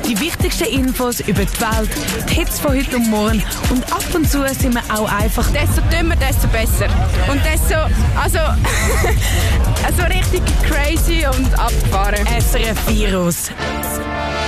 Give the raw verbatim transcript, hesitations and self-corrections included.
Die wichtigsten Infos über die Welt, die Hits von heute und morgen und ab und zu sind wir auch einfach desto dümmer, desto besser. Und desto, also, also richtig crazy und abgefahren. S R F Virus.